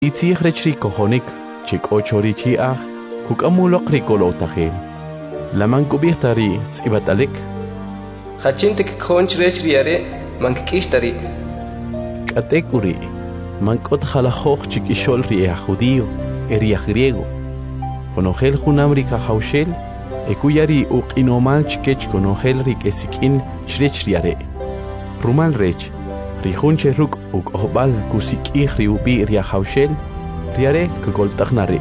Itzih rechri kohonik, chik ochori chiach, kukamulok rikolo tajel. Laman kubirtari tzibatalik. Hachintik konch rechri are, mankishtari. Katekuri, mankot jalahok chikishol ria judío, eria griego. Konogel junamrika haushel, ekuyari inomal chikech konogel rik esikin chrechriare. Rumal rech. Rijunche ruk uk ohbal kusik riubi ria haushel, riare kagoltagnare.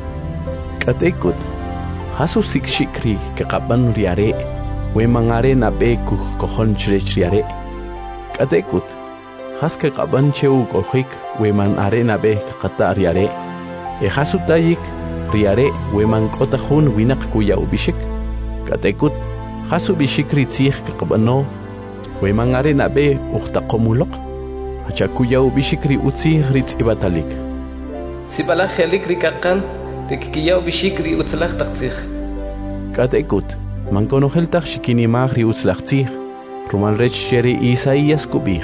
Katekut, hasu sik shikri kakaban riare, we mangare na be kukohon chrechriare. Katekut, has kakaban cheu kohik, we man are na be kakata riare. E hasu tayik, riare, we man kotahun winak kuya ubishik. Katekut, hasu bishikri tzih kakabano. We mangare na be uhtaqomulok achakuyau bishikri utzi ritz ibatalik Sibala khelik rikakan rikiyau bishikri utzlach taqtzih Katekut mankonoheltaq shikini magri utzlachtzih rumal rech sheri Isaías kubih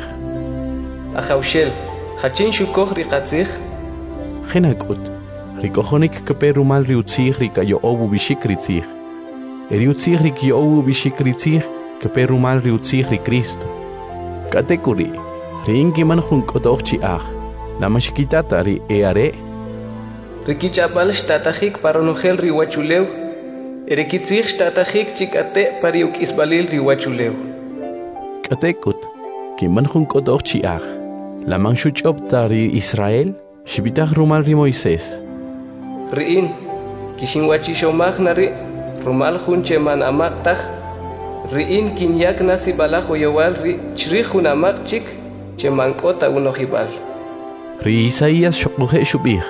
Ahaushel hachin shukoj rikatzih Khenakut rikohonik kepe rumal riutzih rikayo obu bishikri tzih Eriutzih rikiyo obu bishikri tzih que perumal riutzih ri Cristo. Katekuri, ringi man junkotochi la mashikitata ri eare. Rikichapal shtatahik paronogel riwachuleu, erikitzih shtatahik chikate pariuk isbalil riwachuleu. Katekut, ki man junkotochi la manshuchopta ri Israel, shibitah rumal ri Moisés. Riin, kishinwachishomagna ri, rumal junche man amaktah, Riin kinyak nasi balajo yowal ri chrijuna makchik che mankota unohibal. Ri Isaías shokuhe shubih.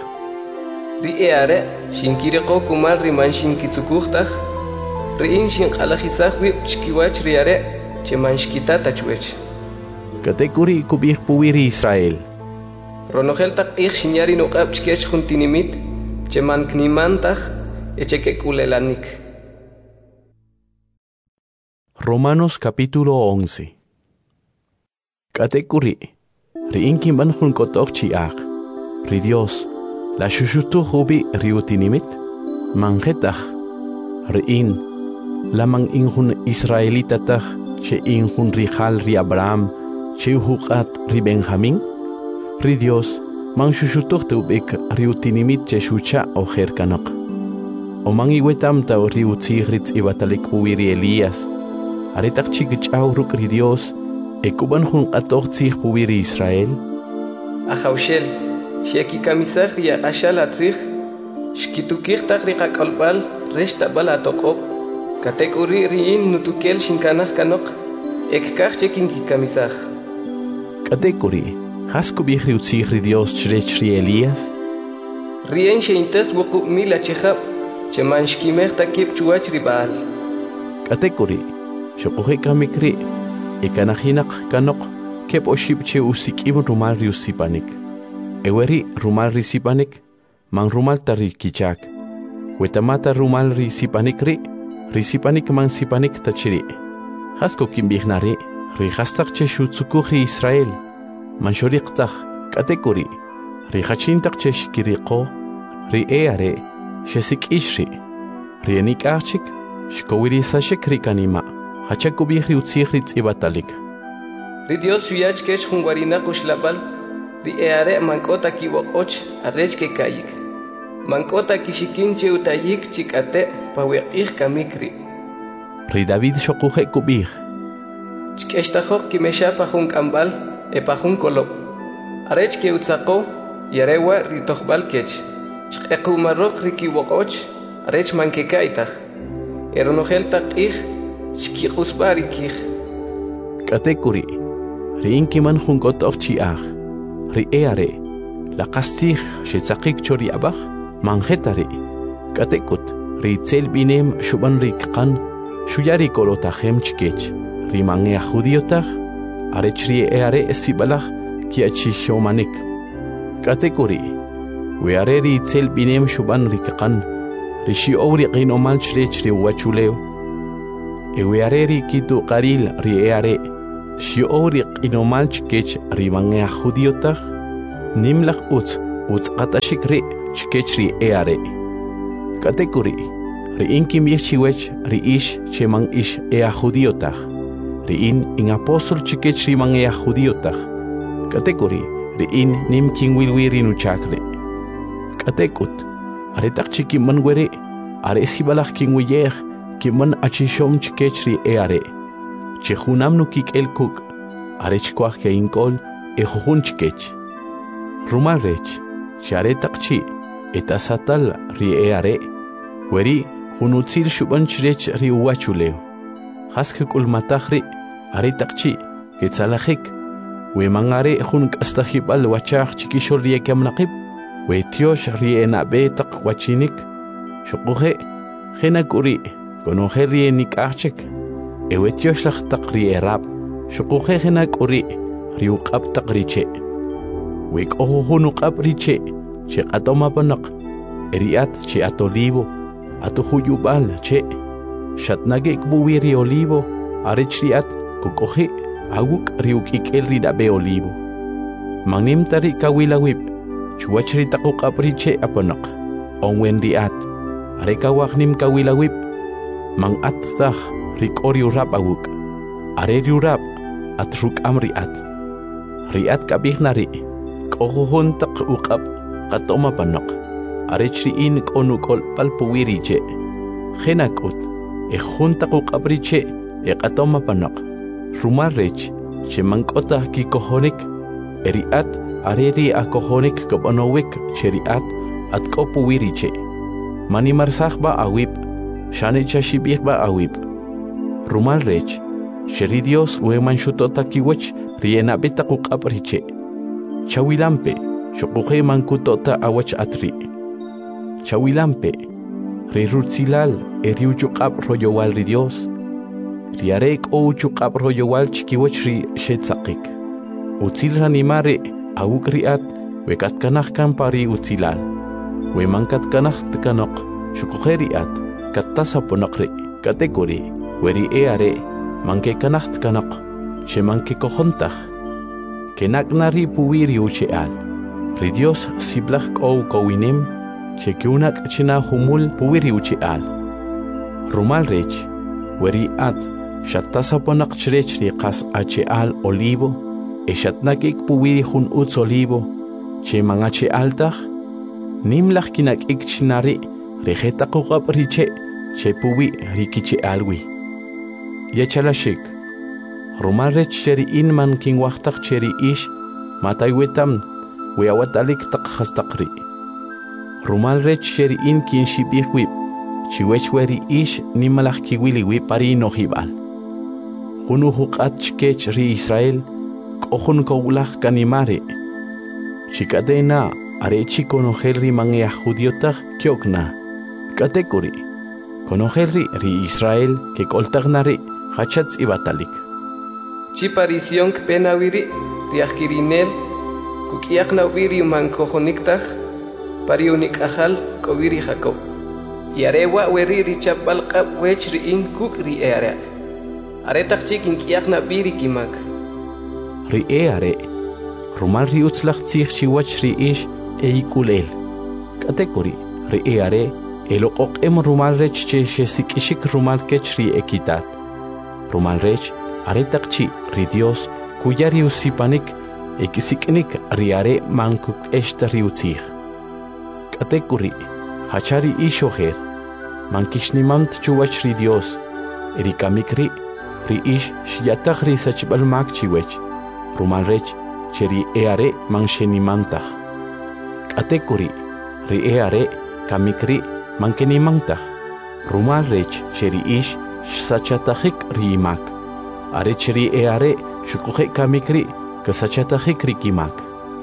Ri eare shinkireko kumal ri manshin kitsukuhtah. Riin shinqalajisah wi chkiwach riare che manshkitata chwech. Katekuri kubih puwiri Israel. Ronogel tak ich shinyari nuqab chkech juntinimit che manknimantah echekekulelanik. Romanos capítulo 11 Katekuri Riinki manjun kotochi Ri Dios La shushutu hubi riutinimit Mangetach Riin La man injun Israelitatach Che injun rijal ri Abraham Che uhukat ri Benjamin Ri Dios Man shushutuch teubik riutinimit che shucha o jerkanok O man iwetam tau riutzigritz ibatalik uwiri Elías Aretak chikchau rukri Dios, ekuban jun atochtzih puwiri Israel. Ahaushel, sheki kamisach ya ashalatzih, shkitukich takrika kalpal, resta balatokop, katekuri riin nutukel shinkanach kanok, ekkach chekin kamisach. Katekuri, haskubich riutzihri Dios chrechri Elías? Rien sheintes wuku mila chehab, chemanshkimech takip chuach ribal. Katekuri, Shokuhe kamikri, ekanahinak kanok, kep oshipche usikim rumal riusipanik. Eweri rumal risipanik, man rumal tarikichak. Wetamata rumal risipanikri, risipanik man sipanik tachiri. Hasko kimbihnari, rihastak che shutsukuhi Israel. Man shoriktach, katekuri, rihachintak che shikiriko, eare, shesik ishri. Rienik archik, shkowiri sashik rikanima. Hachakubihri utzihritz ibatalik. Ri Dios shuyach kesh jungwarina kushlapal, ri eare mankota kiwokoch arrech ke kayik. Mankota kishikinche utayik chikate paweqih kamikri. Ri David shokuhe kubih. Chkeshtahok kimesha pajun kambal e pajun kolop. Arrech ke utzako yarewa ri tohbal kech. Shkekumarok ri kiwokoch arrech manke kaitach. Eronogel takih Shkikus barikich. Katekuri, Riinki man junkotochi Ri eare, La kastich shetzakik chori abach, manjetari. Katekut, Ri tzel binem shuban rikkan, shuyari kolotachem chkech. Ri mangea judiotach, arechri eare esibalach, kiachishomanik. Katekuri, Weare ri tzel binem shuban rikkan, Rishi ori qinomal chrech ri wachuleo. Eweareri kitu qaril rieare, shioriq inomalch kech ribangea judiotach, nimlach utz utzqatashik ri chkech ri eare. Katekuri, ri in kim chiwech ri ish chemang ish ea judiotach. Ri in apostol chkech ri mang ea judiotach. Katekuri, ri in nim king wilwiri nuchakre. Katekut, aretak chiki manwere, are sibalach king wiyer, kiman achishom chkech ri eare. Chehunam nukik el kuk, arech kwach ke inkol, ejujun chkech. Rumal rech, charetak chi, etasatal ri eare. Weri, junutzil shuban chrech ri uachuleo. Haskuk ulmatachri, aretak chi, ketzalachik. We mangare jun kastahibal wachach chikishol ri ekamnaqib. We tiosh ri enabe tak wachinik. Shukuhe, genakuri, konoje ri enikachek. Ewetiosh lach tak ri erab. Shukuhe genakuri, ri uqab tak riche. Wek ohun uqab riche. Che atoma panak. Eriat che atolivo. Atuhuyubal che. Shatnagek buwiri olivo. Arichriat kukohe. Aguk riuk ikel ridabe olivo. Mangnim tari kawilawip. Chuachri takukab riche apanak. Ongwen riat. Arekawak nim kawilawip. Mang attah rikori urap aguk. Are riurap at ruk amriat. Riat kabih nari. Kohuhun tak ukap katoma panak. Arechri in konukol palpuwiriche. Genakut. Ehun tak ukap riche. Ekatoma panak. Rumarech. Chemangkota kikohonik. Eriat areri akohonik kabanowik cheriat at kopuwiriche. Manimarsach ba awip. Shane chashibih ba awip. Rumal rech. Sheri Dios weman shutota kiwach riena beta kukap riche. Chawilampe. Shokuhe mankutota awach atri. Chawilampe. Rirutsilal eriuchukap royowal ri Dios. Riarek o uchukap royowal chikiwach ri shetzakik. Utzil ranimare awuk riat wekat kanach kampari utzilal. Wemankat kanach tkanok. Shokuhe riat. Kattasaponakri, kategori, weri eare, manke kanacht kanak, she manke kohontach. Kenaknari puwiri ucheal. Ridios siblach kou kowinim, che kiunak china humul puwiri ucheal. Rumal rech, weri at, shattasaponak chrech riqas acheal olivo, e shatnakik puwiri hun uts olivo, che mangache altach, nimlach kinak ik chinari, rejeta kukap riche, che puwi rikiche alwi. Yachalashik. Rumarech cheri inman king wachtak cheri ish, mataywetam, weawatalik tak hastakri. Rumarech cheri in kin shibihwip, chiwechweri ish nimalach kiwiliwip pari nohibal. Hunu hukat chkech ri Israel, kohun kawulach kanimare. Chikadena, arechi konohel ri mangea judiotach kyokna. Katekuri. Konoheri ri Israel que koltagnari hachats ibatalik. Chiparición penawiri riakirinel kukiaknawiri mankojoniktaj pariunik ajal kowiri Jacob. Yarewa weri richapal qab wech ri in kuk ri eare. Aretak chikin kiaknabiri kimak. Ri eare. Rumal ri utzlach tzich chiwach ri ish eikulel. Katekuri ri eare. Elokok rumal rech che sikishik rumal kech ri ekitat. Rumal rech aretak chi ri Dios kuyari usipanik ekisiknik riare mankuk eshta ri utzich. Katekuri hachari ishoher mankishnimant chuwach ri Dios erikamikri ri ish shiatach ri sachbal mak chiwech. Rumal rech cheri eare manshenimantach. Katekuri ri eare kamikri mankenimantach. Rumal rech cheri ish sachatachik rimak. Are cheri eare shukuhe kamikri kasachatachik rikimak.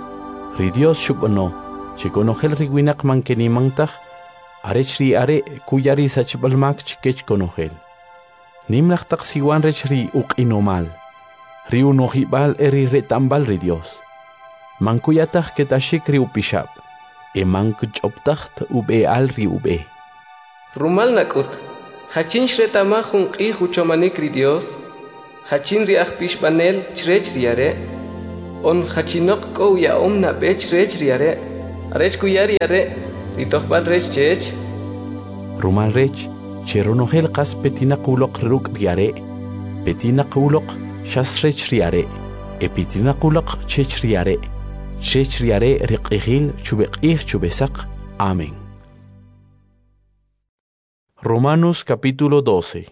Ri Dios shubano chikonohel riwinak mankenimantach. Are cheri are kuyari sachbalmak chikech konohel. Nimlach taksiwan rech ri ukinomal. Ri unohibal eri retambal ri Dios. Mankuyatach ketashik ri upishab. Emankuchoptacht ube al ri ube. Rumal nakut. Hachin shretamahun qi huchomanik ri Dios. Hachin ri pishbanel chrech riare. On hachinok ko ya omna bech rech riare. Arech kuyari are ritoqbal rech chech. Rumal rech cheronogel qas petina qulok ruk riare. Petina qulok shas rech riare. Epitina qulok chech riare. Chech riare riqihil chubeqih chubesaq. Amén. Romanos capítulo 12.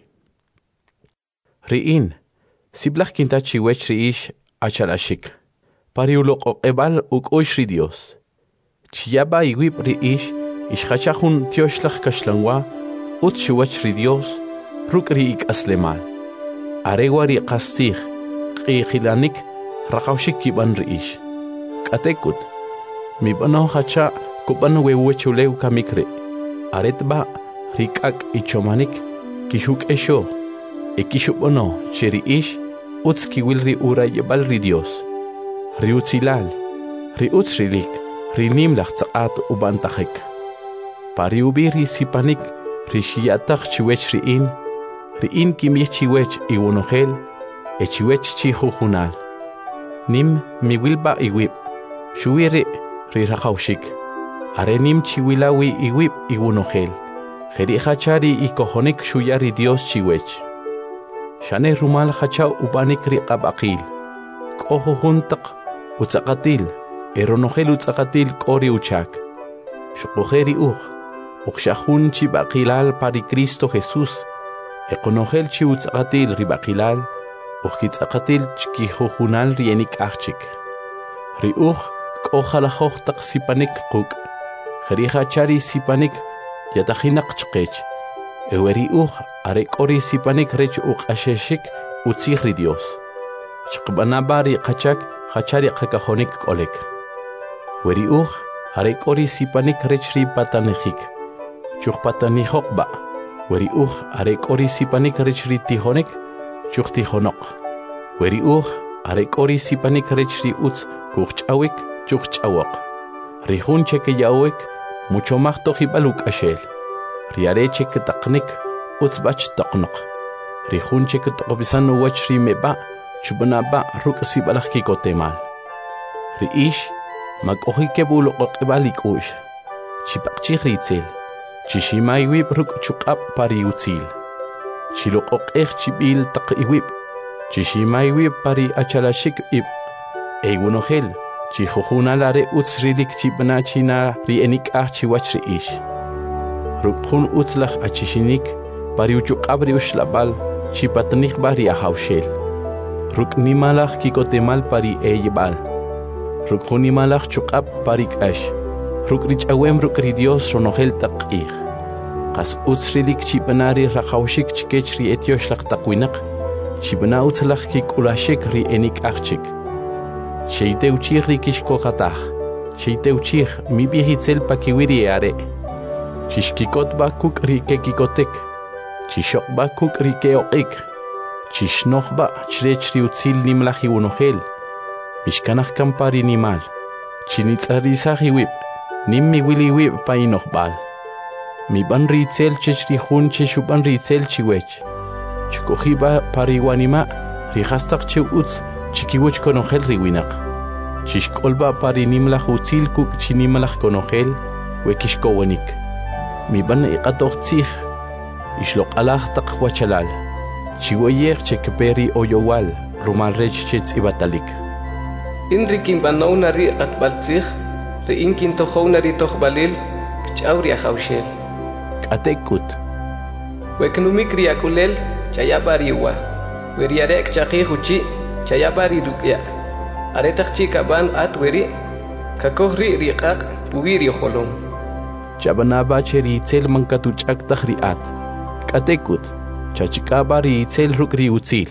Riin, siblach kinta chiwech riish achalashik. Pariulok oqebal ukosh ri Dios. Chiyaba iwib riish ishachahun tioshlach kashlangwa ut chiwech ri Dios ruk riik aslemal. Aregwa ri qastig qiqilanik raqawshik kiban riish. Katekut, mi bano hacha kuban wewechuleu kamikre. Aretba rikak ichomanik kishuk esho. Ekishubono cheriish utski wilri ura yebal ri Dios. Riutzilal, riutzrilik, rinimlach tsaat ubantachek. Pariubiri sipanik rishiatach chiwech riin kimich chiwech iwonogel, echiwech chihujunal. Nim miwilba iwib, shuiri rirahaushik. Arenim chiwilawi iwib iwonogel. Jerihachari ikohonik shuyari Dios chiwech. Shane rumal hacha ubanik riqabaqil. Kohujuntaq utzaqatil. Eronogel utzaqatil kori uchak. Shukojeri uqshahun chibaqilal pari Cristo Jesús. Ekonogel chi utzaqatil ribaqilal. Uqkitzaqatil chkihujunal rienik achik. Kohalahohtaq sipanik quk. Jerihachari sipanik yatahinak chqech. Eweri arek ori sipanik rech asheshik utzihri Dios. Chqbanabari qachak hachari qakahonik kolek. Weri arek ori sipanik rech ri patanejik. Chuqpatanihokba. Weri arek ori sipanik rech ri tihonik. Chuqtihonok. Weri arek ori sipanik rech ri utz kuchawik chuchawok. Rihun cheke yawek mucho más tojibaluk ashel. Riareche que taqnik utzbach taqnaq. Rihunche que toqbisan wach rimeba chubanaba ruk sibalach kikotemal. Riish makohi ke bulo qibalik ush. Chipaqchi ritzel. Chishimai wib ruk chuqab pari utzil. Chiloqoqeh chibil taqiwib. Chishimai wib pari achalashik ib. Egunogel chihujunalare utzrilik chibna china rienik chiwach riish. Rukhun utzlach achishinik pariuchuk abri ushlabal chipatnik bari ahaushel. Ruknimalach kikotemal pari eyebal. Rukhunimalach chukab parik ash. Rukrich awem rukri Dios ronogel taqih. Qas utzrilik chipanari rahaushik chikechri etioslach taqwinak. Chibna utzlach kikulashik ri enik achik. Sheiteuchih rikishkohatah. Sheiteuchih mibihitzel pakiwiri are. Chishkikot bakuk rike kikotek. Chishok bakuk rike oqik. Chishnoch ba chrechri utzil nimlahi unogel. Mishkanach kampari nimal. Chinitzarisahi wib. Nimmi wili wib painoch bal. Mi ban ritzel chechri hun cheshuban ritzel chiwech. Chikohiba pariwanima rihastak che utz chikiwech konogel riwinak. Chishkolba pari nimlach utzil kuk chinimlach konogel wekishkowanik. Mi ban iqatoqtzih ishloq alah taqwachalal chiwayer chekperi oyowal rumal rech chetz'ibatalik Inrikin banona ri qatbaltzih ri inkin tohona ri tohbalil kchawri ahawshel Katekut weknumik ri akulel chayabariwa weriarek chaqihuchi chayabari rukya aretaqchi kaban atweri kakohri riqaq puwiri holom Chabanaba cheritzel mankatuchak tahriat. Katekut. Chachikabari itzel rukri utzil.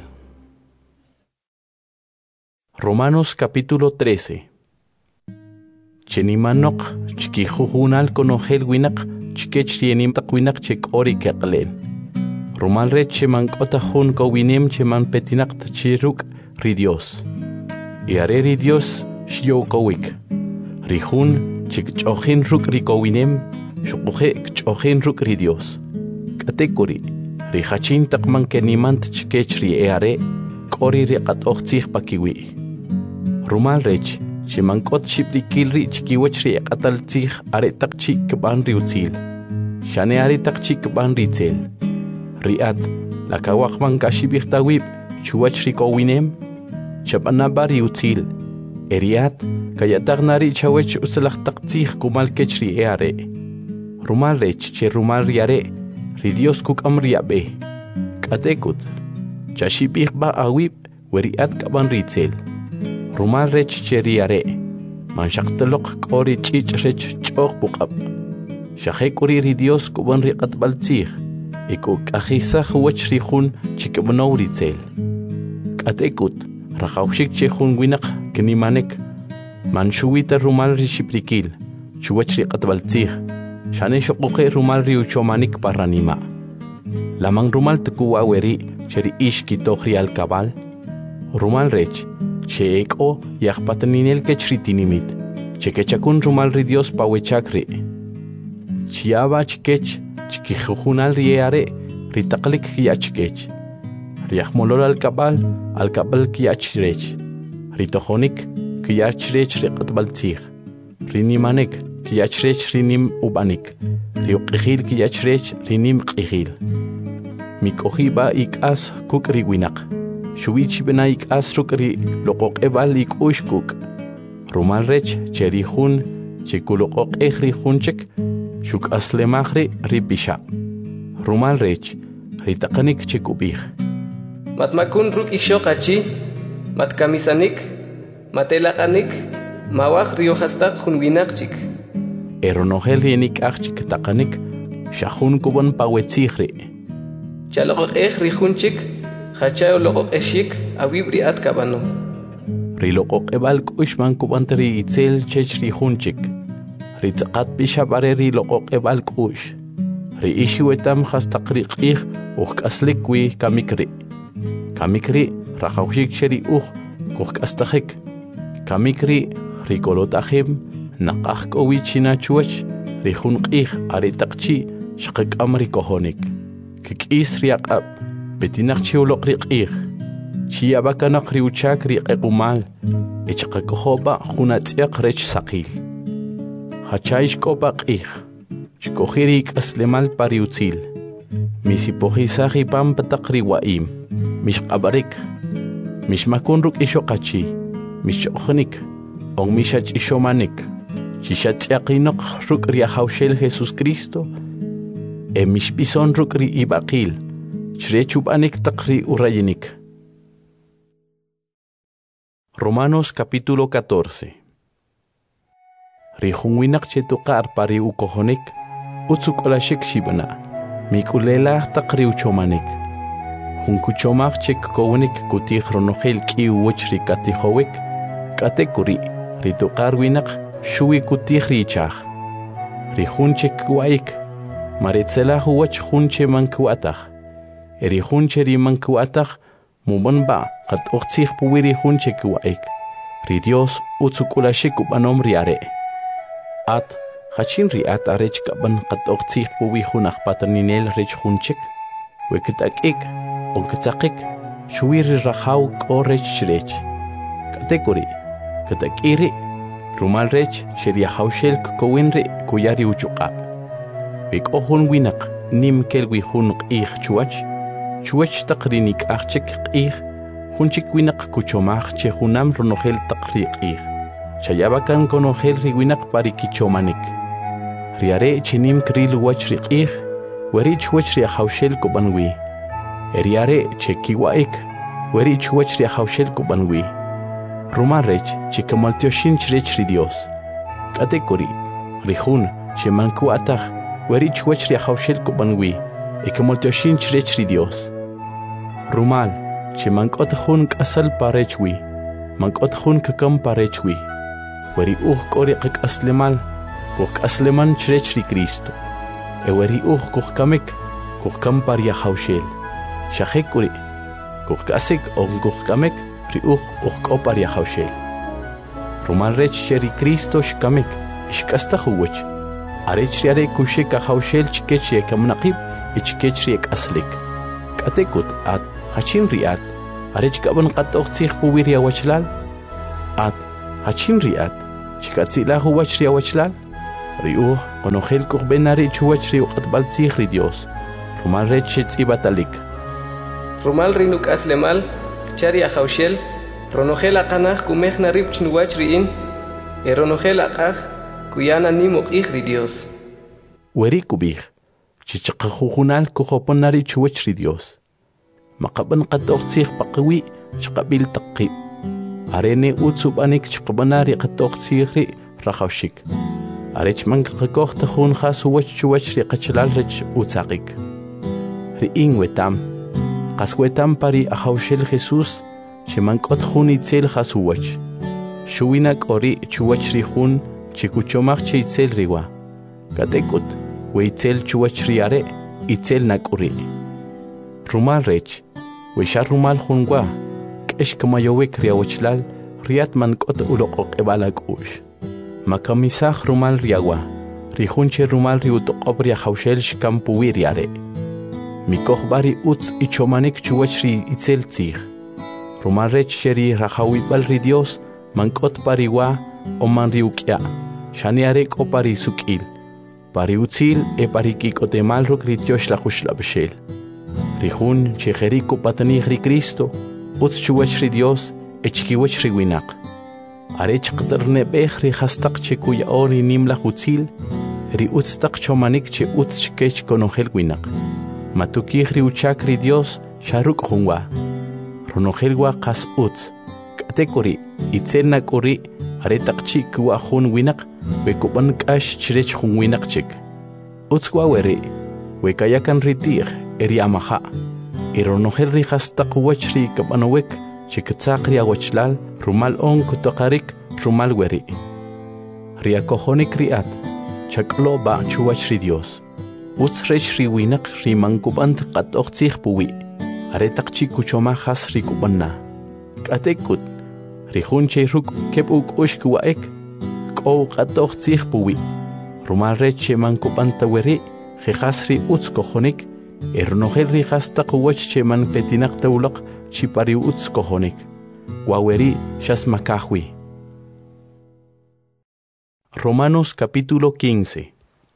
Romanos capítulo 13. Chenimanok chikijujunal konogel winak chikechienim takwinak chek ori keklen. Romal re chemankota hun kowinem cheman petinak chiruk ri Dios. Iare ri Dios shio kowik. Rihun chik chohin ruk ri kowinem shukuhe chohin ruk ri Dios. Katekuri rihachin takman kenimant chikech ri eare kori ri qatochtzih pakiwi. Rumal rech Shimankot shiprikilri chikiwachri ataltzig aretak chik ban riutzil. Shane aretak chik ban ritzel. Riat, la kawakman kashibirtawib, chuachri kowinem. Chabanaba riutzil. Eriat, kayatarnari chawech usalachtaktzig kumal kechri eare. Rumal rech che rumal riare, ridios kuk amriabe. Katekut, chashibirba awib, weriat kaban ritzel. Rumal rech che riare, manshaktelok kori chich rech chok bukab. Shahekuri ridios kuban riat baltzig, eko kahisa huwach rihun chikabano ritzel. Katekut, rakawshik chehun winak kenimanek, manshuwita rumal rishiprikil, chuwach riat baltzig, shane shokoke rumal riuchomanik paranima. Lamang rumal tukuwa weri cheri ishki tohri al kabal, rumal rech, che eko yahpataninel kechritinimit, che kechakun rumal ridios pawechakri. Chiaba chikech, chikijujunal rieare, ritaklik yachkech. Riahmolol al kabal kiyachrech. Ritojonik kiyachrech riqatbaltzig. Rinimanek kiyachrech rinim ubanik. Riuqijil kiyachrech rinim qijil. Mikohiba ikas kuk riwinak. Shuichi bena ikas rukri loqoq ebal ikushkuk. Rumal rech cherihun chikuloqoq ejrihunchek. Shuk aslemahri ripisha. Rumal rech ritaqanik chikubih. Matmakun ruk ishoqachi, matkamisanik, matelaqanik, mawaq riohastak junwinaqchik. Eronogel rienik achchik taqanik, shahun kuban pawetzigri. Chaloqoq rijunchik, hachayo loqoq eshik, awibri atkabano. Riloqoq ebal kushman kubantri itzel chech rijunchik. Ritaqat bishabareri loqoq ebal kush. Riishiwetam hastaqriqih uqaslikwi kamikri. Kamikri rakawshik cheri kuhkastajik. Kamikri rikolotahim naqahkowi chinachuach rihunqih aritaqchi shqikam rikohonik. Kikis riaqab betinaqchi uloqriqih. Chiabakanaq riuchak riqequmal ichqakohoba hunatsiaq rech saqil. Hachaish kopaqih. Chikohirik aslemal pariutzil. Misipohisahi pampataqri waim. Mishqabarik. Mishmakunruk ishoqachi. Mishchoqnik. On mishach ishomanik. Chishatsiaqinok ruk riahaushel Jesus Cristo. Mishbison ruk ri ibaqil. Chrechubanik taqri urayinik. Romanos capítulo 14. Rihunwinak chetuqar pari ukohonik. Utsukolashik shibana. Mikulela taqri uchomanik. Hunkuchomaq chek kowenik kutih ronogel ki uwachri katihowik. Katekuri. Rituqar winak shuwi kutih richah. Rihunchek waik. Maretzela huwach hunche mankuatah. Erihunche rimankuatah. Mubanba kat oqtsih puwiri hunchek waik. Ridios utsukolashik ubanom riare. At hachin riat arech kaban kat oqtsih puwi hunaq pataninel rech hunchek. Wekitakik, onkitzakik, shuwiri rahaw korech rech. Katekuri, katakiri, rumal rech sheriahaushel kowinri kuyari uchuqab. Wik ohun winak nim kelwi hunq ih chuach taqrinik achik ih, hunchik winak kuchomach che hunam ronogel taqriq ih. Chayabakan konogel riwinak parikichomanik. Riare chinim kril wach riqih, werich wach riahaushel kubanwi. Eriare chekiwaik, werich wach riahaushel kubanwi. Rumarech chikamaltioshin chrech ridios. Katekuri, rihun, chemanku atah, werich wach riahaushel kubanwi. Ikamaltioshin chrech ridios. Rumal, chemankot hun kasal parechwi. Mankot hun kakam parechwi. Weri kori kik aslemal, kuk asleman chrechri Cristo. Weri kuk kamik, kuk kam paria haushel. Shahekuri, kuk kasik kuk kamek, ri oparia haushel. Rumal rech sheri Cristo shkamik, shkasta huwach. Arech riare kushika haushel chikech yekamnaqib, ichikech riek aslik. Katekut at, hachin riat, arech kaban qatoq tsih puwiria wachlal. At, Hachin riat, chikatzila huwach riawachlal. Riuch, konogel kubenari chuwach riuqat baltzig ri Dios. Rumal rechitz ibatalik. Rumal rinuk aslemal, chari ajaushel, ronogel aqanaj kumej narib chnuwach riin, ronogel aqaj, kuyana nimuk ri Dios. Weri kubij, chichaqajujunal kujoponari chuwach ri Dios. Maqaban qatoqtzig paqwi, chqabil taqib. Arene utsubanik chqabanari qatoqtzig ri rajaushik. Arech manqaqoqta jun khasuwach chuwach ri qachlal rech utzaqik. Riin wetam, qaswetam pari ajaushel Jesús, chemankot jun itzel khasuwach. Shuwinak ori chuwach ri jun, chikuchomach chitzel riwa. Katekut, weitzel chuwach ri are, itzel nak uri. Rumal rech, weishar rumal junwa, kesh kamayowek riawachlal, riat mankot uloqok ebalak ush. Makamisaj rumal riawa, rijunche rumal riutoqob riajaushel shkampuwi riare. Mikoh bari utz ichomanik chuwach ri itzel tzig. Rumal rech sheri rajawibal ri Dios, mankot pariwa o man riukya, shaniarek o pari sukil. Pari utzil e pari kikotemal ruk rityosh la jushlabshel. Rijun chejeriko patanig ri Cristo, utz chuwach ri Dios, echkiwach ri winak. Arech qterne bech ri hastaq chekuya ori nimla utzil, ri utztaq chomanik che utz chkech konogel winak. Matukij ri uchak ri Dios, sharuk junwa. Ronogelwa qas utz, katekori, itzelnak ori, aretak chik wa jun winak, wekuban kash chirech jun winak chik. Utzwa weri, wekayakan ritir, eri amaha. Ironogel ri hastaq wach ri kabanowek, chiketzaq ri awachlal, rumal on kutokarik, rumal weri. Riakohonik riat, chaklo ba chuwach ri Dios. Utz rech ri winak ri mankubant qatoqtzig puwi. Aretak chikuchomajas ri kubanna. Katekut, ri junche ruk kepuk ushkuwaek, ko qatoqtzig puwi. Rumal rech mankubanta weri, jejas ri utz kohonik, ernogel ri hastaq wach cheman petinak taulaq chipari utz kohonik. Waweri shas makahwi. Romanos capítulo 15.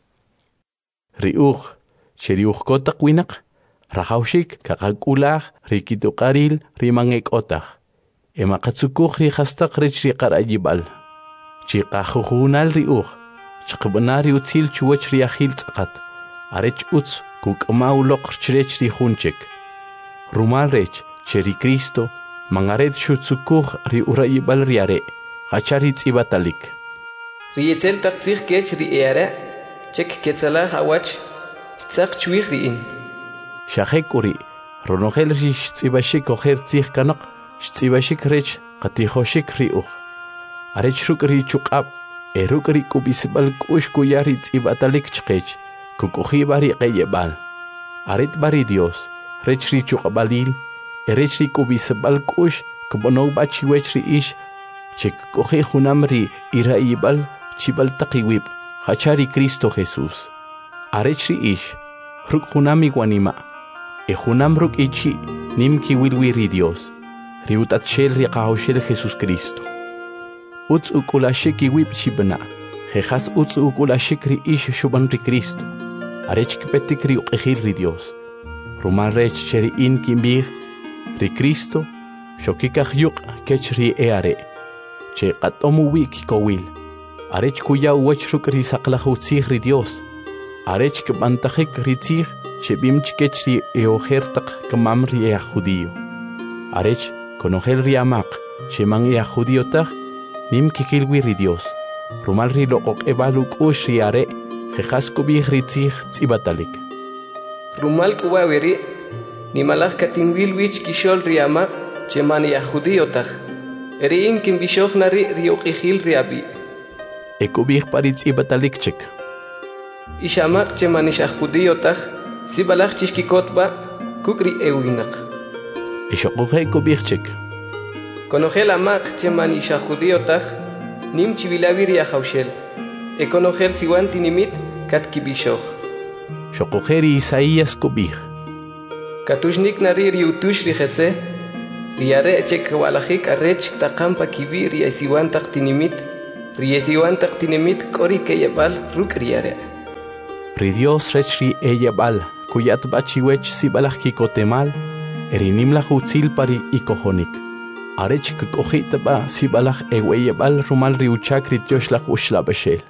Riuch, cheriuch kotak winak, rajaushik kakakulah rikitukaril rimangek otah. Emakatsukuh ri hastaq rich ri qarayibal. Chikajujunal riuch, chikbanari utzil chuwach ri ahil tzaqat. Arech utz kukmauloq chrech ri hunchek. Rumal rech, cheri Cristo, mangaret shutsukuh ri urayibal riare, hachari tzibatalik. Rietzel taqtzig kech ri eare, chek ketzalah awach, tzaq chwih riin. Shahek uri, ronogel ri shtzibashik oher tzig kanok, shtzibashik rech, qatihoshik riuch. Arech ruk ri chukab, eruk ri kubisbal kush kuyari tzibatalik chkech, kukuhi bari qeyebal. Aret bari Dios, rech ri chukabalil, erech ri kubisbal kush, kubonog bachiwech ri ish, chek kuhi junamri iraibal, chibal taqiwib, hachari Cristo Jesús. Arech ri ish, ruk junami guanima, e junam ruk ichi, nim kiwilwi ri Dios, riutat shel ri qahoshel Jesús Cristo. Utz ukulashik iwib chibna, jejas utz ukulashik ri ish shuban ri Cristo. Arech kipetik ri uqihil ri Dios. Rumal rech cheri in kimbir, ri Cristo, shokikaj yuk kech ri eare. Che qatomu wik kowil. Arech kuya uwach ruk ri saqlahutzig ri Dios. Arech kbantajik ri tzig, che bimch kech ri eojertak kamam ri ea judío. Arech konogel ri amaq, che man ea judío tag, nim kikilwi ri Dios. Rumal ri loqok ebaluk ush ri are, jejas kubih ri tzig tzibatalik. Rumal kuwaweri, nimalaj katinwilwich kishol ri amaq, che man ea judío tag. Riin kimbishoj nari riuqihil ri abi. Ekubih pari tzibatalik chek. Ishamaq che man isha judío tag, sibalaj chishkikotba, kukri ewinak. Ishoqoje ekubih chek. Konogel amaq che man isha judío tag, nim chivilavi ri ajaushel. Konogel siwan tinimit kat kibishoj. Shoqoje ri Isaías kubih. Katushnik nari riutush ri jese, Riare chek walajik arech takampa kibi riesiwantaq tinimit kori keyabal ruk riare. Ri Dios rech ri eyabal kuyat bachiwech sibalaj kikotemal erinimla utzil pari ikojonik. Arech kukojitaba sibalaj eweyabal rumal riuchak rityoshlag ushlabeshel.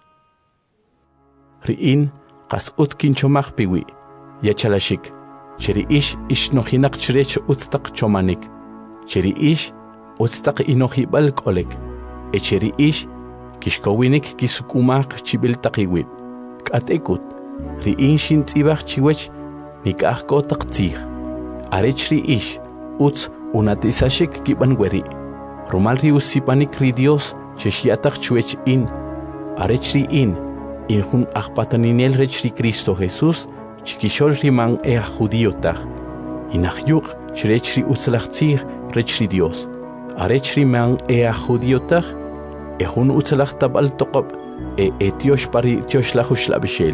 Riin qas utkin chomaj piwi yachalashik. Cheri ish nojinak chrech utztaq chomanik. Cheri ish utztaq inojibal kolek. Cheri ish kishkowinik kisukumaq chibiltaqiwib. K'atekut riin shintzibaj chiwech nik'ajkotaq tzij. Arech ri ish utz unatisashik kibanweri. Rumal ri usipanik ri Dios cheshiataq chwech in. Arech ri in jun ajpataninel rech ri Cristo Jesús chikishol riman judíotaq. Inahyuq chrech ri utzlajtzij rech ri Dios. Arech riman judíotaq jun utzlaj tabal toqob etiosh pari tioshlahu shlabishel.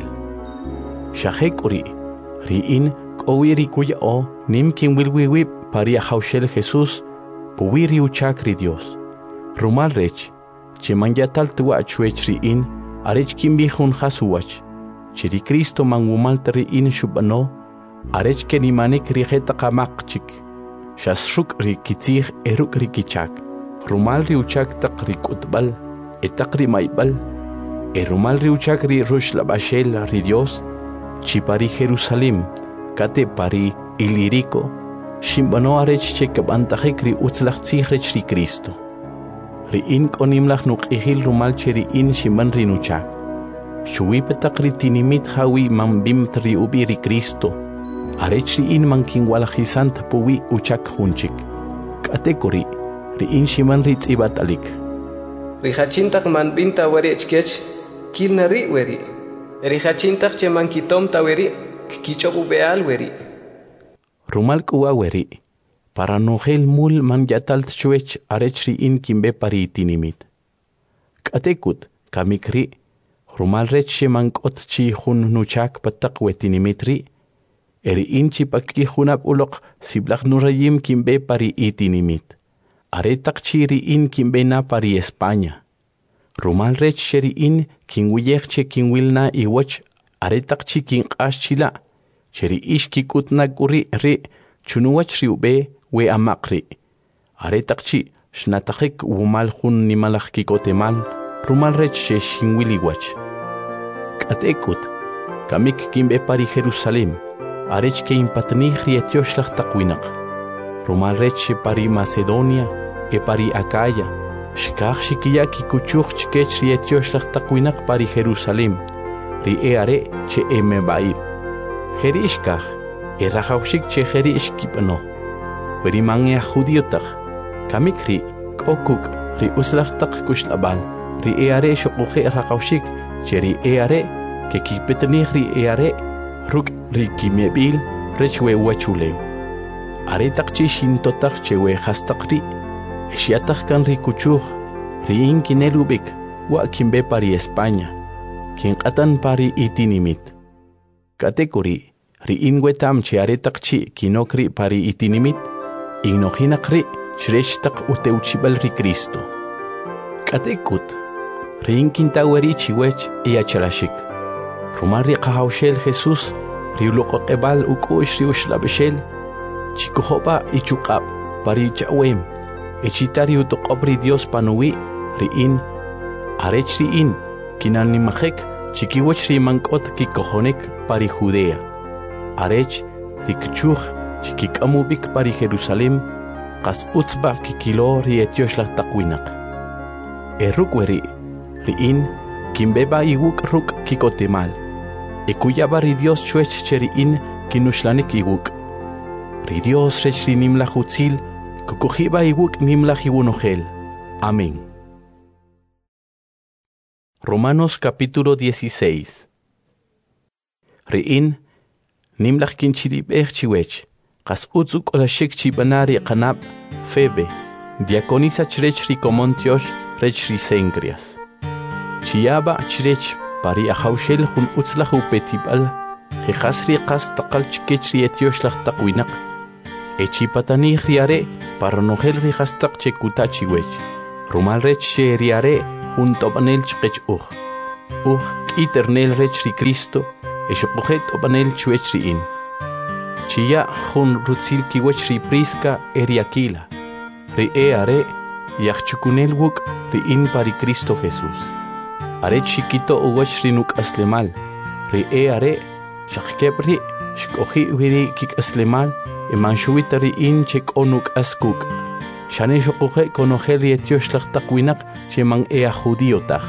Shahek uri riin k'owiri kuya'o nim kinwilwiwib pari hawshel Jesús puwiri uchak ri Dios. Rumal rech cheman yatal tuwa chwech riin arech kinbijun jasuwach. Chiri Cristo mangumal riin shubano arech kenimanik rijeta qamaq shasruk ri kitzij eruk ri kichak. Rumal ri uchak taq ri kutbal etaq ri maybal. Rumal ri uchak ri rushlabashel ri Dios chipari Jerusalem kate pari Ilirico shimbano arech chekabantajik ri utzlajtzij rech ri Cristo. Riin konimlaj nuq'ijil rumal cheriin shimban ri nuchak. Shuwipetaq ri tinimit hawi manbimt ri ubi ri Cristo. Arech riin mankinwalajisant puwi uchak junchik. K'atekuri riin shiman ri tz'ibatalik. Rijachintaq manbinta werechkech kilna ri weri. Rijachintaq chemankitom taweri kichobu beal weri. Rumal kuwa weri. Para nojel mul man yatalt chwech arech riin kimbe pari tinimit. K'atekut kamikri rumal rech shemankot chi jun nuchak pataq wetinimit ri. Eriin chipaki junab uloq siblaq nurayim kimbe pari itinimit. Aretaq chi riin kimbe na pari España. Rumal rech sheriin kinwiyej che kinwilna iwach aretaq chi kinq'ax chila. Cheri ish kikutna kuri ri chunuwach riube we amakri. Aretaq chi shnatajik wumal jun nimalaj kikotemal rumal rech she shinwiliwach. K'atekut kamik kimbe pari Jerusalem arech ke impatnih ri etioshlag taqwinaq. Rumal rech pari Macedonia pari Acaya shkaj shikiya kikuchuj chkech ri etioshlag taqwinaq pari Jerusalem ri are che emebai. Jeri ishkaj rajawshik che jeri ishkipano. Weri man judíotaq kamik ri k'okuk ri uslajtaq kushlabal ri are shoquje rajawshik che ri are ke kipetnih ri are ruk ri kimyebil rech we wachulew. Aretaq chi shintotaq che we hastaq ri shiataq kan ri kuchuj riin kinelubik wa kimbe pari España kinq'atan pari itinimit. Katekuri riin wetam che aretaq chi kinokri pari itinimit ignojinaq ri shreshtaq uteuchibal ri Cristo. Katekut riin kintaweri chiwech yachalashik. Rumal ri qahawshel Jesús ri uloqoqebal uk'ush ri ushlabeshel chikujoba ichuqab pari chawem echitari utoqob ri Dios panuwi riin arech riin kinanimajek chikiwech ri mank'ot kikojonek pari Judea. Arech rikchuj chikik'amubik pari Jerusalem qas utzba kikilo ri etioshlag taqwinaq. Eruk weri riin kimbeba iwuk ruk kikotemal. Ekuyaba ri Dios chwech che riin kinushlanik iwuk. Ri Dios rech ri nimlaj utzil kukujiba iwuk nimlaj iwunojel. Amén. Romanos capítulo 16. Riin nimlaj kinchirib'ej chiwech qas utzuk olashik chibanari qanab Febe diaconisa chrech ri Comontiosh rech ri Cencreas. Chiyaba chrech pari ajawshel jun utzlaj upetibal jejas ri qas taqal chkech ri etioshlag taqwinaq. Echipatanih ri are Parnogel rihastak che kutachi wech. Rumal rech che riare junto panel chkech kiternel rech ri Cristo eshoqojet opanel chwech ri in. Chia jun rutzil kiwech ri Prisca eriakila. Ri are yachchukunel wuk ri in pari Cristo Jesús. Are chiquito uwech ri nuk aslemal. Ri are shakepri shkohi wiri kik aslemal emanchuita ri in chek onuk askuk. Shane shoqoje konogel yetiosh takwinaq cheman judío taj.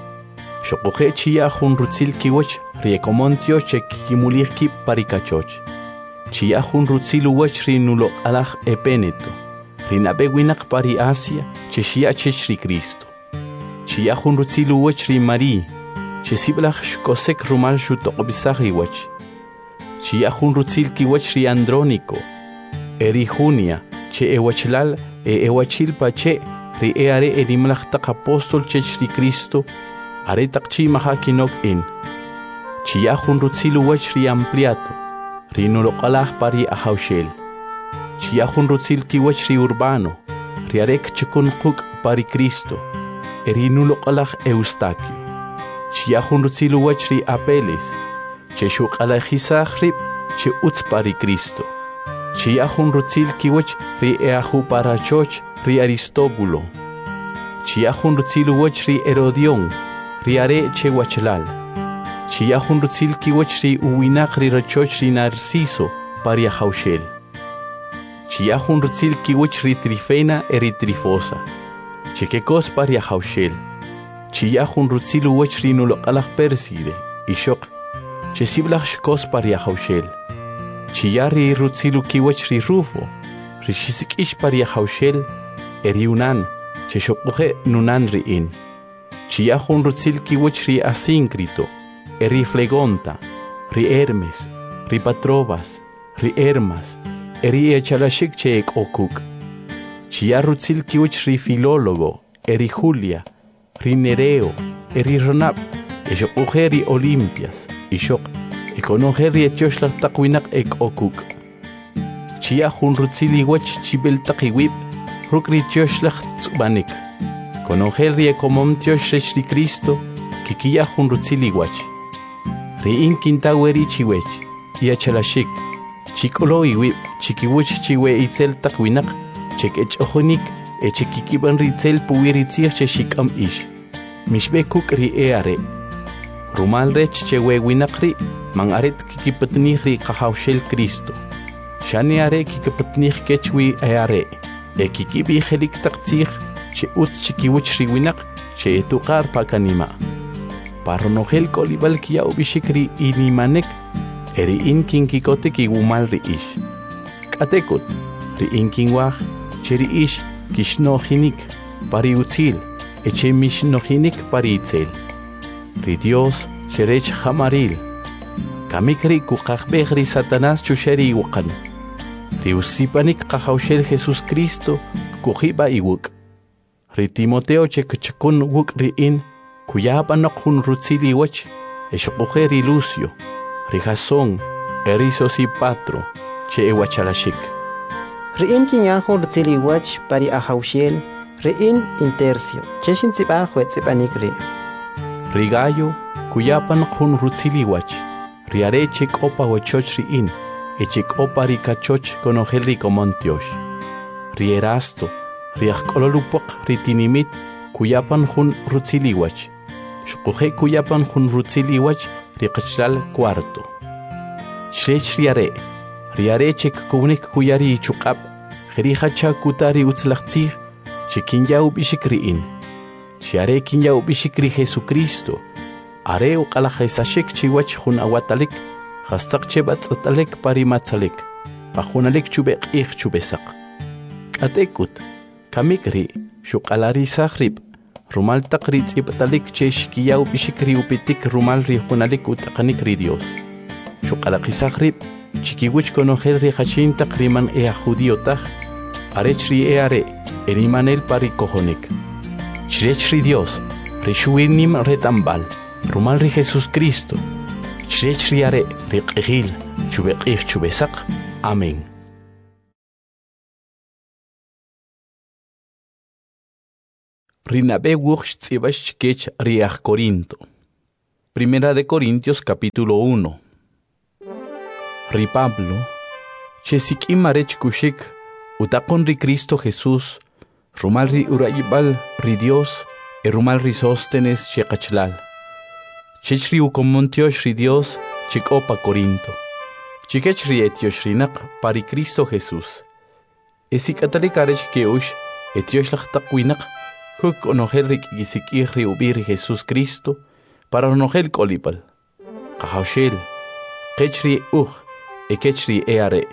Shoqoje chia jun rutzil kiwech ri ekomontio chek kimulirki parikachoch. Chia jun rutzil uwech ri nulo alaj epeneto. Ri nabewinaq pari Asia che shia chech ri Cristo. Chia jun rutzil uwech ri Mari che siblaj shkosek rumal shutoqbisaj iwech. Chia jun rutzil kiwech ri Andrónico. Eri Junia che ewachlal ewachil pache ri are erimlajtaq apóstol chech ri Cristo are taqchi mahakinok in. Chia jun rutzil uwech ri Ampliato ri nuloqalaj pari ahawshel. Chia jun rutzil kiwech ri Urbano ri arek chikun quk pari Cristo eri nuloqalaj Eustaquio. Chia jun rutzil uwech ri Apeles che shuqalajisaj rib che utz pari Cristo. Chia jun rutzil kiwech ri eahu parachoch ri Aristóbulo. Chia jun rutzil uwech ri Herodión ri are che wachlal. Chia jun rutzil kiwech ri uwinaq ri rachoch ri Narciso pari ahawshel. Chia jun rutzil kiwech ri Trifena eri Trifosa. Chekekos pari ahawshel. Chia jun rutzil uwech ri nuloqalaj Perside ishok. Che siblaj shkos pari ahawshel. Chia ri rutzilu kiwech ri Rufo, ri shisikish pari ahawshel, eri unan, che shoquje nunan ri in. Chia jun rutzil kiwech ri Asíncrito, eri Flegonta, ri Hermes, ri Patrobas, ri Hermas, eri echalashik che ek okuk. Chia rutzil kiwech ri Filólogo, eri Julia, ri Nereo, eri Ronab, eshoquje ri Olimpias, ishok. Ekonogel yetiosh takwinaq ek okuk. Chia jun rutzil iwech chibel taqiwib rukri tiosh tsubanik. Konogel ekomom tiosh rech ri Cristo kikia jun rutzil iwech. Ri in kintaweri chiwech iachalashik. Chikolo iwib chikiwech chiwe itzel takwinaq chek echojonik echekikiban ritzel puwiritzir cheshikam ish. Mishbekuk ri eare. Rumal rech chewe winaqri man aret kikipatnih ri qahawshel Cristo. Shani are kikipatnih kechwi are. Kikibi helik taqtzih che utz chikiwich ri winaq che etuqar pakanima. Parnogel kolibal kia ubishikri inimanek eri inkin kikote kigumal ri ish. Katekut ri inkin waj che ri ish kishnohinik pari utzil eche mishnohinik pari itzel. Ri Dios cherech hamaril. Kamikri kukaqbej ri Satanás chusheri iwaqan. Ri usipanik qahawshel Jesús Cristo kujiba iwuk. Ri Timoteo chekchakun wuk ri in kuyapanok jun rutzil iwech eshoquje ri Lucio, ri Jasón, eri Sosipatro che ewachalashik. Ri in kinyanjun rutzil iwech pari ahawshel ri in Intercio cheshin tzibaj wetzipanik ri. Ri Gallo kuyapan jun rutzil iwech ri are chek opa wechoch ri in echek opa ri kachoch konogel ri komontiosh. Ri Erasto ri ajkololupok ri tinimit kuyapan jun rutzil iwech. Shukuje kuyapan jun rutzil iwech ri qachlal cuarto. Shrech ri are chek kunik kuyari ichuqab ri hacha kutari utzlaqtzih chekinya ubishik ri in. Chiare kinya ubishik ri Jesucristo are uqalajesashik chiwach jun awatalik hastaq chebatz'atalek parimatzalek pajunalik chubeq'ij chubesaq. K'atekut kamikri shuq'alarisaj rib rumal taq ri tz'ib'talik che xkiya ubishik ri upitik rumal ri junalik ut'aqanik ri Dios. Shuq'alaqisaj rib chikiwich konogel ri jachin taq riman judío taj arech ri are erimanel pari kojonik. Shrech ri Dios ri shuinim retambal rumal ri Jesús Cristo. Shrech ri are ri q'ijil chubeq'ij chubesaq. Amén. rinabe wuch tzibash kech riach Corinto. Primera de Corintios capítulo 1. Ri Pablo, chesik imarech kushik, utaqon ri Cristo Jesús, rumal ri urayibal ri Dios, rumal ri Sóstenes chekachlal. Chech ri ukomontiosh ri Dios, chikopa Corinto. Chikech ri etiosh rinak pari Cristo Jesús. Esikatalik arech keush, etiosh lachtakwinak, huk onogel rik isikir ri ubir Jesús Cristo, para onogel kolipal. Kahaushel, kechri ekechri eare.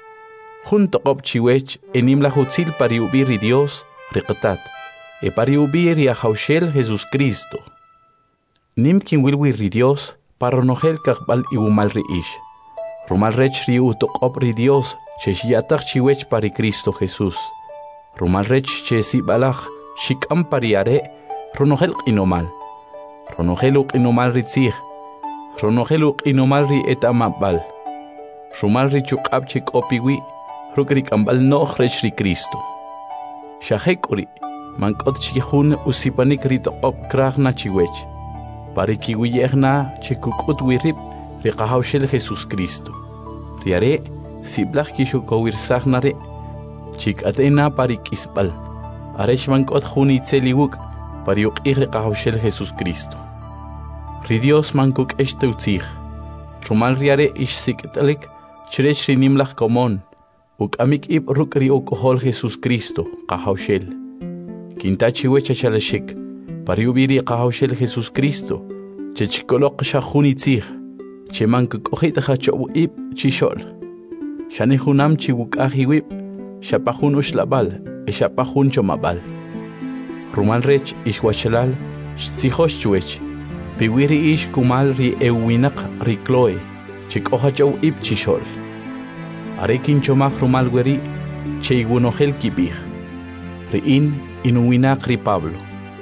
Junto op chiwech enim la hutzil pari ubiri Dios, riqtat, pari ubiri a Haushel Jesús Cristo. Nim kin wilwi Dios, para onogel kakbal ibumal ri ish. Rumal rech ri utok op ri Dios, cheshiatak chiwech pari Cristo Jesús. Rumal rech chesi balach, shikam pariare, ronogel inomal. Ronogeluk inomal ri tzig. Ronogeluk inomal ri etamabal. Rumal ri chukab chik opiwi, rukrik ambal noch rech ri Cristo. Shahekuri, mankot chikihun usipanik ri tokop krach na chiwech. Pari kiwiyegna chikukut wirip, ri kahaushel Jesús Cristo. Riare, siblach kishukowirsachnare, chik atena pari kisbal. Arech mankot juni tseliwuk, pariuk iri kahaushel Jesús Cristo. Ri Dios mankuk eshtutzig. Rumal riare ishsikitalik, chrech ri nimlach komon, uk amik ib ruk ri ukohol Jesús Cristo, kahaushel. Kintachi wecha chalashik, pariubiri kahaushel Jesús Cristo, chechkolok shahuni tzig, che mankuk ojita hachobu ib chishol. Shani hunam chiwuk ahiwib, shapahun ushlabal, shapahun chomabal. Rumal rech ishwachalal, shtsihosh chuech, piwiri ish kumal ri ewinak ri Chloe, chik ohachaw ib chishol. Arekin chomach rumal weri, cheigunohel kibich. Riin inuwinak ri Pablo.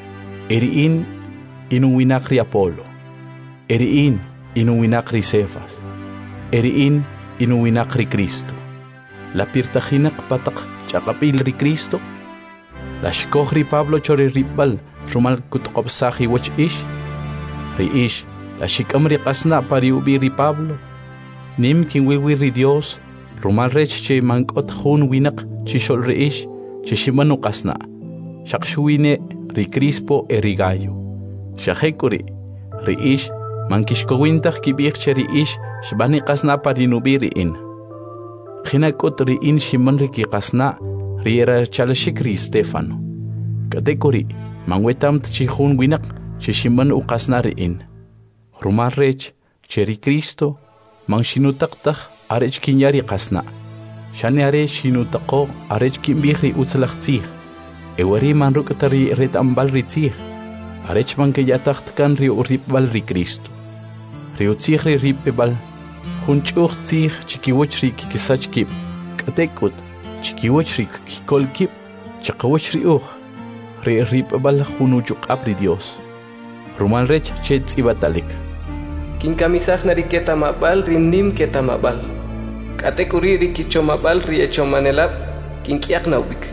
Eriin inuwinak ri Apolo. Eriin inuwinak ri Cefas. Eriin inuwinak ri Cristo. La pirtahinak patak chakapil ri Cristo. La shkoh ri Pablo chori ribal rumal kutkopsahi wach ish. Ri ish, la shikam ri kasna pari ubi ri Pablo. Nim kin wiwi ri Dios, rumal rech che mankot hun winak chishol ri ish, chishimanu kasna. Shakshuine ri Crispo ri Gallo. Shahekuri, ri ish, mankishkowintach kibich che ri ish, shbani kasna pari nubi ri in. Chinakot ri in shiman ri ki kasna, riera chalashik ri Stefano. Katekuri, mangwetam tchihun winak, chishiman ukasna riin. Rumal rech, cheri Cristo, mang shinutaktak arech kinyari kasna. Shani are shinutako arech kimbihri utzalak tzig. Ewari man rukatari retambal ri tzig. Arech man kayataktkan ri uripbal ri Cristo. Ri utzig ri ripebal, hunchuch tzig chikiwach ri kikisach kip. Katekut, chikiwach ri kikol kip, chakawach ri ri ripebal hunuchuk apri Dios. Rumal rech chetz ibatalik. Kinkamisach nari ketamabal rinnim ketamabal. Katekuri ri kichomabal ri echomanelab kinkiak naubik.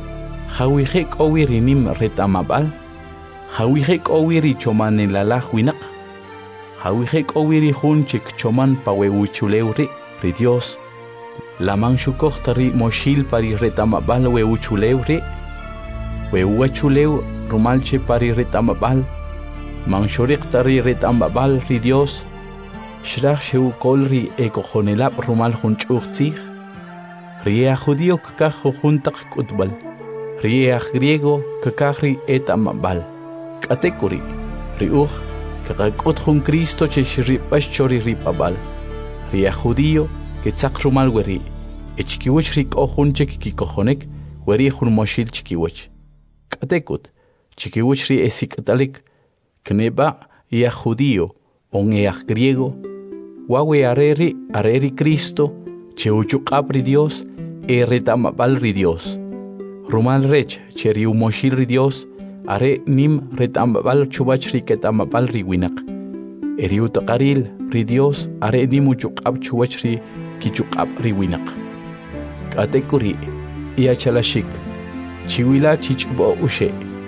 Hawihek owi rinim retamabal. Hawihek owi ri chomanelala winak. Hawihek owi ri hunchik choman paweuchuleu ri Dios. Lamang shukok tari moshil pari retamabal weuchuleu ri. Weuachuleu rumalche pari retamabal. Mangshorik tari retambabal ri Dios, shrach sheu kolri ekojonelab rumal hunchuchtzig, riea judío kakajo juntak kutbal, riea griego kakahri etambabal, katekuri, riuch kakakut jun Cristo cheshiripash chori ripabal, riea judío ketzak rumal weri, echkiwech rik ojunchek kikojonek, weri jun moshil chikiwech, katekut, chikiwech ri esikatalik, Kneba ea judío, on ea griego, wawe areri Cristo, cheuchuk apri Dios, retamabal ri Dios. Rumal rech, cheriu moshil ri Dios, are nim retamabal chubach ri ketamabal ri winak. Eriu takaril ri Dios, are nim uchuk ap chubach ri kichuk ap ri winak. Katekuri, ea chalashik, chiwila chichbo ushe.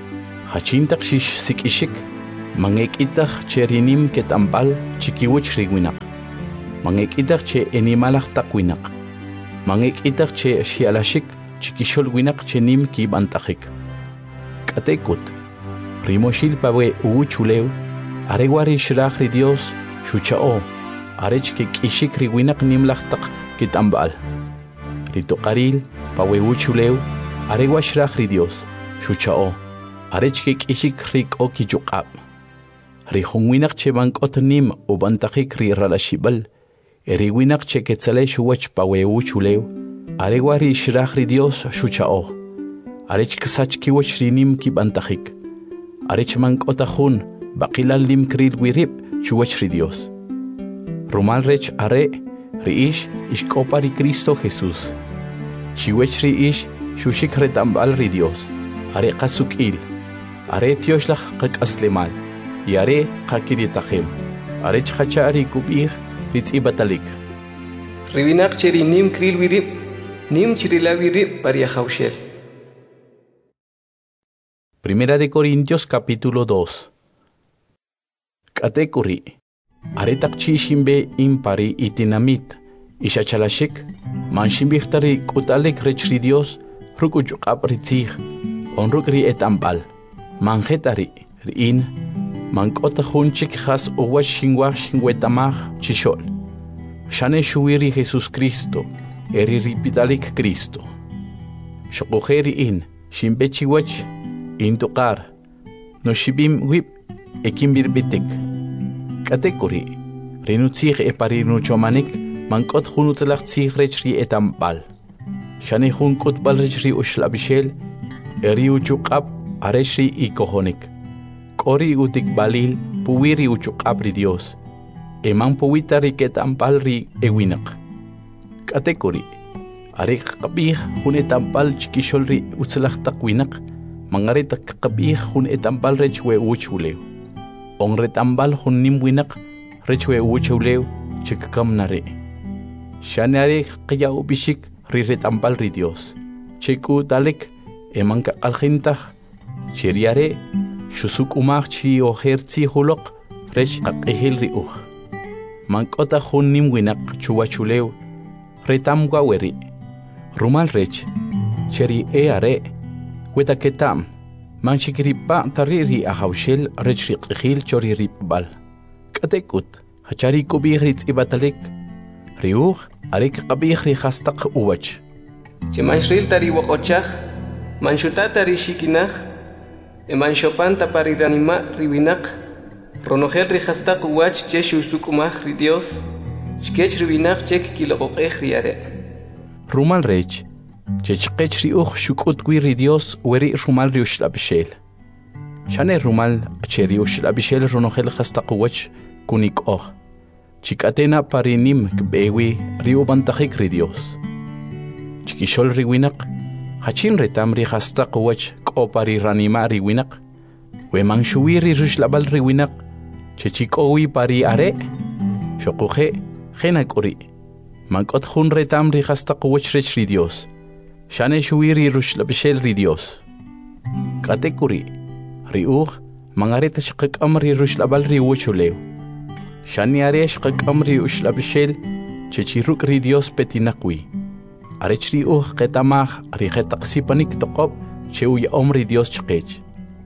hachintaq shish sikishik mangekitaq che rinim ketambal chikiwich riwinaq mangekitaq che animalaq taqwinaq mangekitaq che shialashik chikishol winaq che nim kibantajik katekut rimoshil pawe uchulew aregwari shraj ri Dios shuchao arech ke kishik riwinaq nimlaqtaq kitambal ritoqaril pawe uchulew aregwa shraj ri Dios shuchao arech ke kishik rik'o kichuqab rijunwinaq che bank'ot nim ubantajik ri ralashibal eriwinaq che ketzale shuwach pawe uchulew aregwari shraj ri Dios shuchao arech ksach kiwach rinim kibantajik arech mank'otajun baqilal lim kril wirib shuwach ri Dios rumal rech are riish ishk'opa ri Cristo Jesús chiwech riish shushik retambal ri Dios are qasuk'il are tioslaj qak'aslemal y are qakiritajem arech qacha ri kub'ij ritz'ibatalik riwinaq che rinim kril wirib nim chirilawirib pariajawshel. Primera de Corintios capítulo 2. Katekuri aretak chishimbe impari itinamit ishachalashik manshimbirtari kutalek rechri Dios rukuchukap ritzig onrukri etambal manjetari rin mankota hunchik has uwa shingwa shingwetamaj chishol shane shuiri Jesus Cristo eri ripitalik Cristo shokujeri in shimbechiwach intukar no shibim wip ekimbirbitik katekuri rinutzig eparinuchomanik mankot hunutzlach tsigrechri etambal shane hunkut balrechri ushlabishel eri uchuqab areshri ikohonik kori utik balil puwiri uchuqab ri Dios eman puwitari ketambal ri ewinak katekuri arik qabih hun etambal chikishol ri utzlach taqwinak mangarit qabih hun etambal rechwe uchulew on retambal hun nimwinak rechwe uchulew chikkam nare shanare qya ubishik ri retambal ri Dios chiku dalek emanka alkhintah chiriare shusuk umach chi ohertsi hulok rech qaqihil ri mankota hun nimwinak chuwachulew retamgwa weri rumal rech cheri are weta ketam manchikripa tariri ahawshel rech riqhil chori ripbal katekut hachari kubih ritz'ibatalik riuh arik qabih ri khastaq uwach Chimanshril tari waqochaj manshuta tari shikinaj emanchopan tapariranima riwinaq ronojel ri khastaq uwach che shusukumaj ri Dios chkech riwinaq chek kiloqoqej riare rumal rech chechqech riuh shukut ri Dios weri rumal ri ushlabishel shane rumal cheri ushlabishel ronojel khastaq uwach kunik'oj chikatena parinim kbewi ri ubantajik ri Dios chikishol riwinaq hachin retam ri khastaq uwach k'opari ranima riwinaq weman shuwiri rushlabal riwinaq chechikowi pari are shokuje Jena kuri mankot hun retam ri khastaq uwach rech ri Dios shane shuwiri rushlabishel ri Dios katekuri riuh mangaret shqaqam ri rushlabal ri uchulew shane are shqaqam ri ushlabishel chechiruk ri Dios petinaqwi arech riuh qetamaj ri qetaqsipanik toqob cheuy omri Dios chqech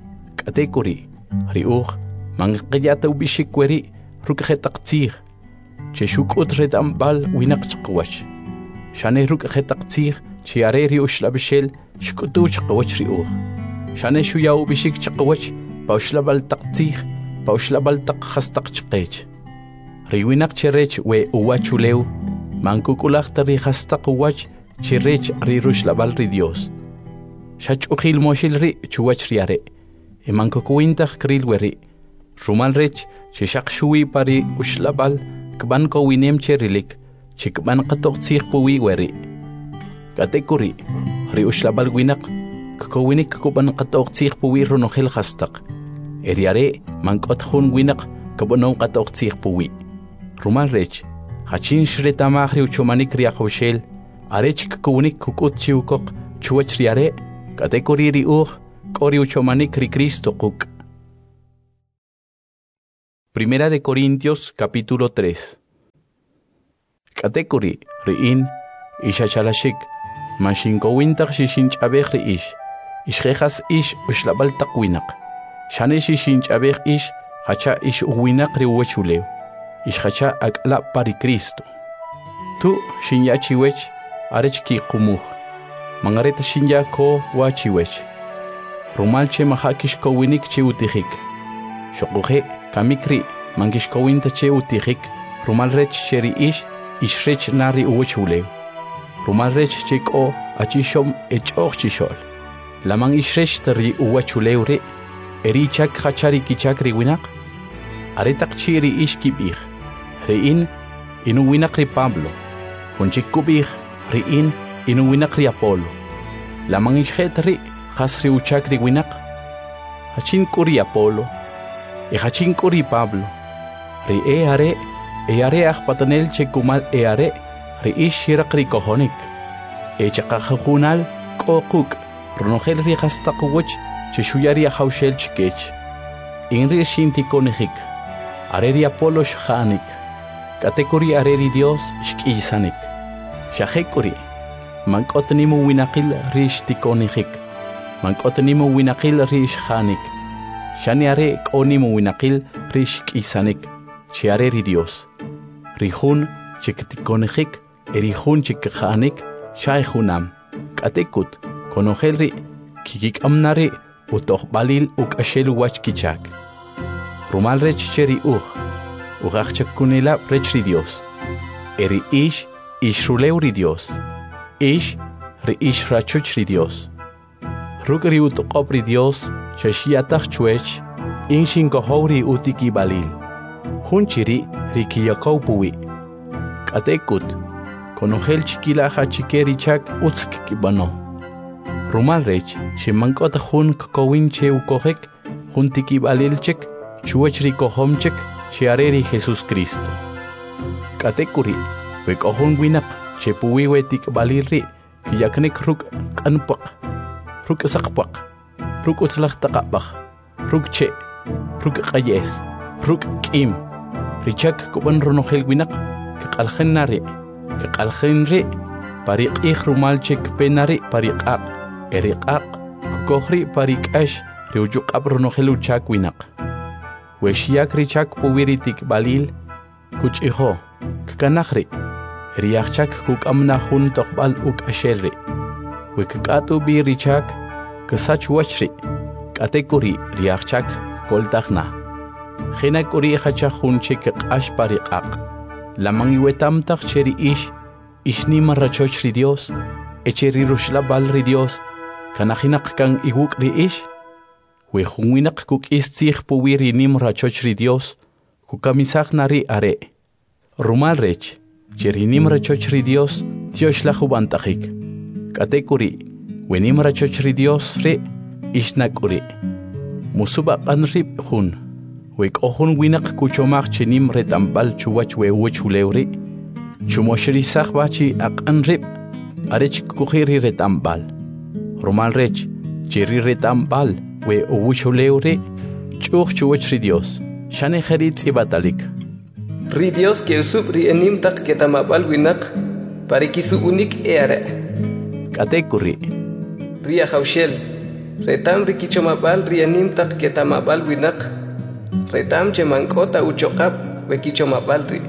katekuri riuh mangqiyata ubishik weri ruk qetaqtzig che shukut retambal winaq chqwach shane ruk qetaqtzig che areri ushlabishel shkutu chqwach riuh shane shuya ubishik chqwach paushlabal taqtzig paushlabal taq khastaq chqech riwinaq cherech we uwachulew mankukulaq tari khastaq uwach cherech ri rushlabal ri Dios shach'ukhil moshil ri chuwach riare emankukuwintaq kril weri rumal rech che shaqshuwi pari ushlabal kban ko winem cherilik chikban qatoqtzig puwi weri katekuri ri ushlabal winaq ko winik kuban qatoqtzig puwi ronojel khastaq eriare mankot hun winaq kubonon qatoqtzig puwi rumal rech hachin shretamaj ri uchomanik ri arech kunik kukut chiukoq chuwach riare katekuri ri kori uchomanik ri Cristo kuk. Primera de Corintios capítulo 3. Katekuri riin ishachalashik mashinkowintak shishinch'abej ri ishjejas ushlabal taqwinak shane shishinch'abej hacha uwinak ri uwechulew hacha ak'la pari Cristo tu shinyachiwech arech kiqumuj mangareta shinya ko wachiwech rumalche mahakish kowinik che utijik shoquje kamikri mangishkowinta che utijik rumalrech cheri ishrech nari uwechulew rumalrech cheko achishom ech'oj chishol lamang ishrech tari uwechulew re erichak hachari kichak riwinak aretak chiri kibij rein inuwinak ri Pablo hunchik kubij rein inuwinak ri Apolo lamang ishjet ri hasri uchak riwinak hachin kuri Apolo hachin kuri Pablo ri are patanel chekumal are ri shirak ri kohonik chaqajunal kokuk ronogel ri hastaqwech chishuyari haushel chikech inri shinti konejik areri Apolo shanik katekuri areri Dios shkisanik shahekuri mankotnimu winaqil rishti konejik mankotnimu winaqil rish hanik shani are konimu winaqil rish kisanik chi areri Dios rihun chiktikonejik erihun chikhanik shaihunam katekut konojelri kikik amnare utoh balil ukashelu wachkichak rumal rech cheri ugachkunela rech ri Dios eri ishruleuri Dios ri rachuch ri Dios rugri utqopri Dios chashiatach chuech inshin kohori utiki balil hunchiri rikiyakaupuwi katekut konogel chikila hachikeri chak utsk kibano rumal rech shimankot hun kowinche ukojek juntiki balilchek chuechri kohomchek chiareri Jesus Cristo katekuri wekohun winak chepuwi wetik balilri kiyaknek ruk kanpak ruk sakpak ruk utzlak taqapaq ruk che ruk qayes ruk kim richak kuban ronogel winak qalkhenari qalkhenri pariq rumalchek penari pariqaq eriqaq kohri parikash riujuk abronogelu chak winak weshiak richak puwiritik balil kuchiho kanahri riachak kukamna hun toqbal ukashelri wekatu bi richak kasach wachri katekuri riachak koltagna khinakuri hachak hunchik qash pariqaq lamang wetamtaq cheri ishnima rachoch ri Dios echeri rushlabal ri Dios kanahinak kan iguk ri we hunwinak kuk istzig puwiri nim rachoch ri Dios kukamisag nari are rumal rech cheri nim rachoch ri Dios tioshla hubantajik katekuri we nim rachoch ri Dios re ishnakuri musuba qanrib hun we kohun winak kuchomag chenim retambal chuwach we uchuleuri chumoshri sagbachi aqanrib arech kukhiri retambal rumal rech cheri retambal we uchuleuri chuwach ri Dios shane kharit ibatalik ri Dios que usub ri enim tak ketamabal winak parikisu unik eare katekuri ri haushel retam ri kichomabal ri enim tak ketamabal winak retam chemankota uchoqab we kichomabal ri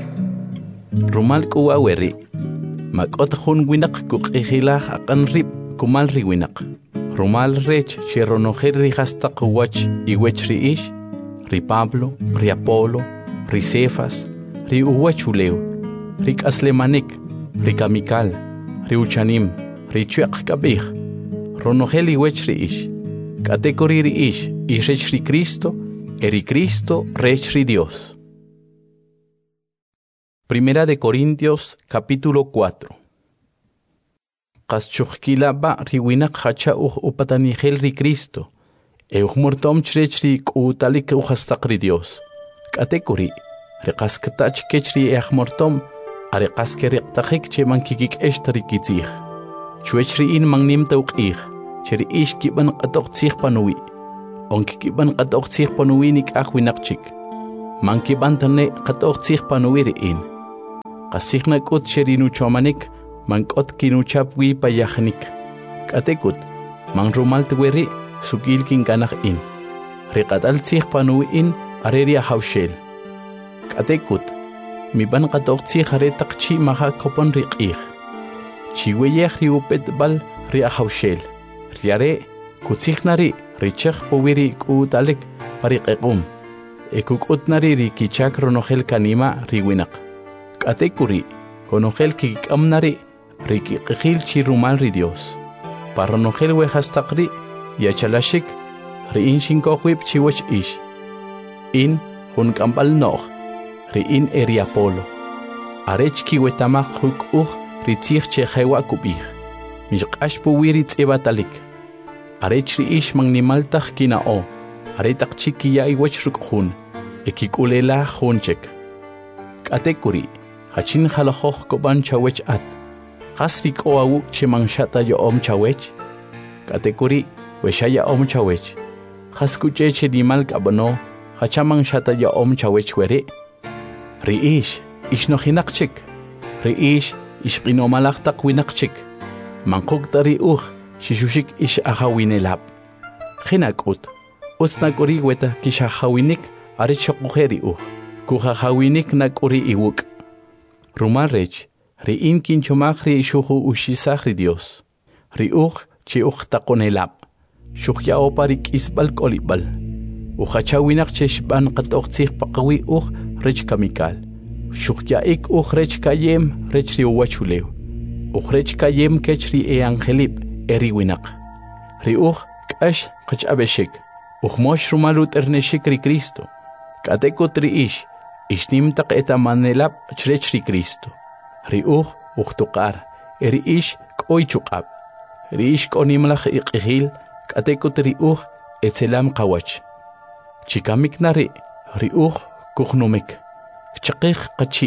rumal kuwa weri makot hun winak kuqihila aqanrib kumal ri winak rumal rech cheronojer ri hastaq wach iwech ri ri Pablo ri Apolo ri Cefas ri uwachuleo ri kaslemanik ri kamikal ri uchanim ri chuaq kabih ronogel iwech ri katekori ri rech ri Cristo eri Cristo rech ri Dios. Primera de Corintios capítulo 4. Qaschuqkila ba riwinak hacha upatanigel ri Cristo mortom chrech ri k'utalik uhastaq ri Dios katekuri ri qaskatach kech ri mortom ari qaskeriqtajik che mankikik eshtari kitzij chuech ri in mangnim tawqij cheri ish kiban qatok tsih panuwi onki kiban qatok tsih panuwi nik ahwinaqchik man kiban tane qatok tsih panuwi riin qasikna kut cheri nuchomanik man kot kinuchap wi payahnik katekut man rumal tweri sukil kin kanah in riqatal tsih panuwi in areria hawshel katekut mi ban qatok tsih are taqchi maha kopon riqih chiweyeh riupet bal ria hawshel riare kutsihnari richakh powiri kutalek pariqequm ekukutnari rikichak ronohel kanima riwinaq katekuri konohel kikamnari rikiqil chirumal ri Dios parronohel wehastaqri yachalashik riin shinkohwip chiwach ish in hun kampal noh riin eriapolo arech kiwetamaq huk ritzih chehewa kubih mishqash powiri tsibatalik arech riish magnimaltaj kinao aretaq chikiya iwach rukhun ekikulela hunchek katekuri hachin halahoh koban chawech at khasrik oawu chimanshata yo om chawech katekuri weshaya om chawech khaskuche chedimal kabano hachamang shata yo om chawech were riish ishnohinaqchik riish ishqinomalaqtaq winaqchik manqoqtari shishushik ish ahawinelab khinakut usnakuri weta kishahawinik arichoqujeri kuhahawinik nakuri iwuk rumarech riin kinchomaqri shuhu ushisaqri Dios riuj chiuj taqonelab shuhyao parik isbal kolibal uhachawinaq cheshban qatoqtsih paqawi rech kamikal shuhyaik rech kayem rech riuwachulew rech kayem kechri angelib eriwinaq riuj k'ash qach'abeshik mosh rumalut erneshik ri Cristo katekut riish ishnimtaq etamanelab chrech ri Cristo riuj tuqar eriish k'oy chuq'ab riish k'onimlaj iq'ijil katekut riuj etzelam qawach chikamiknari riuj kujnumik chaqij qachi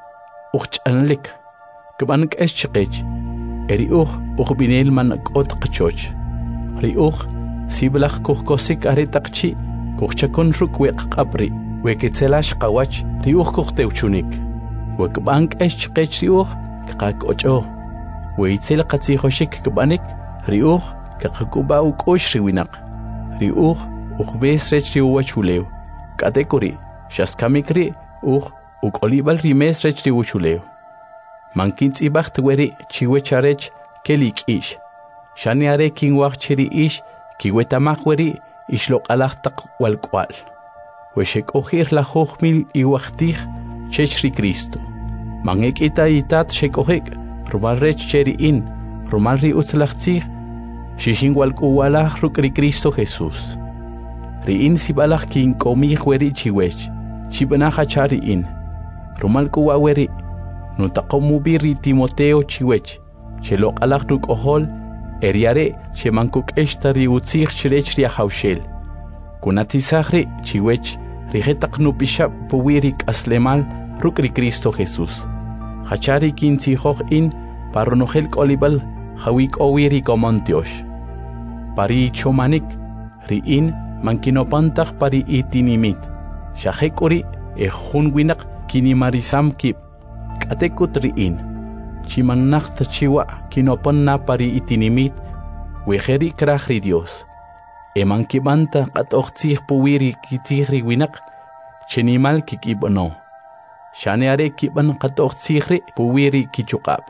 ch'anlik kban k'esh chiqech eriuj binel man k'ot qachoch riuj siblaj kujkosik aretaqchi kujchakon rukweq qabri weketselash qawach riuj kujtewchunik wekban k'esh chiqech riuj qaqoch'o weitzel qatzijoshik kbanik riuj kaqakuba uk'osh riwinaq riuj bes rech riuwachulew katekuri shaskamikri uk'olibal rimes rech riuchulew mankintz'ibaj tweri chiwecharech kelik'ish shaniare kinwaj chiriish kiwetamaq weri ixloq'alajtaq walk'wal wexek'ojir lajojmil iwajtij chech ri Cristo manek'ita itat xek'ojik rumal rech cheri'in rumal ri utzlajtzij xixin walk'uwalaj ruk' ri Cristo Jesús ri'in sib'alaj kink'omij weri chiwech chib'naj achari'in rumal k'uwa weri nutaqomubi ri Timoteo chiwech xeloq'alaj ruk'ojol eriare xemankuk'exta ri utzij chirech ri ahawxel kunatisaj ri chiwech rijetaq nupixab puwi ri k'aslemal ruk' ri Cristo Jesús hachari kintzijoj in parronojel k'olibal hawik'owi ri komontiox pari chomanik ri'in mankinopantaj pari itinimit xajek'uri jun winaq kinimarisam kib k'atekut ri'in chimannaqta chiwa kinoponna pari itinimit wejeri kraj ri Dios emankibanta qat'ojtzij puwiri kitzij ri winaq chenimal kikib'no xaneare kiban qat'ojtzij ri puwiri kichuq'ab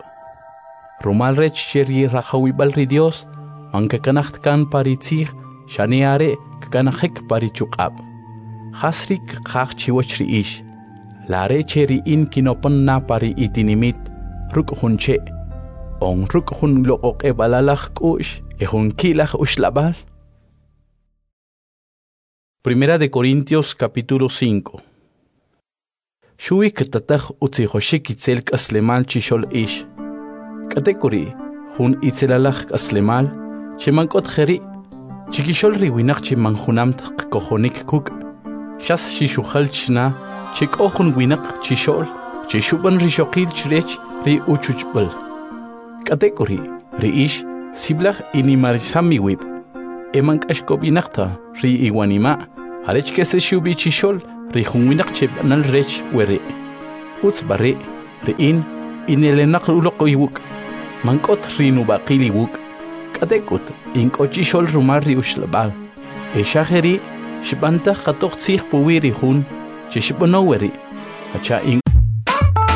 rumal rech cheri rajawibal ri Dios mankakanajtkan pari tzij xaneare kakanajek pari chuq'ab hasrik qaj chiwach ri'ish lare cheri'in kinoponna pari itinimit ruk' junche on ruk' jun loq'oq'ebalalaj k'u'x jun kilaj uxlabal. Primera de Corintios capítulo 5. Shui ktataj utzijoshik itzel k'aslemal chixol ish katekuri jun itzelalaj k'aslemal chemank'ot jeri chikixol riwinaq chimanjunamt qkojonik kuk' xas xixujal chna chik'o jun winaq chixol chixuban rixoqil chirech ri uchuchb'al katekuri riish Siblach inimarisami wib. Eman kashkobinakta ri iwanima. Arech que se shubi chishol ri hunwinak chebnal rech were. Uts bare ri in elenak ulokoiwuk. Mankot rinu baqili wuk. Kadekut inkochishol rumar ri ushlabal. Eshaheri shibanta khatok tsih puwiri hun. Chishibonoweri. Acha